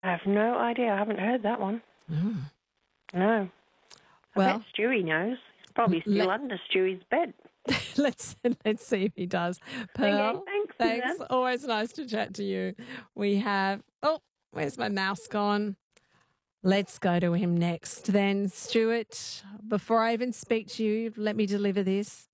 I have no idea. I haven't heard that one. Mm. No. I Well, bet Stewie knows. He's probably still under Stewie's bed. let's see if he does. Okay, Pearl, thanks, thanks. Suzanne. Always nice to chat to you. We have, where's my mouse gone? Let's go to him next. Then, Stuart, before I even speak to you, let me deliver this.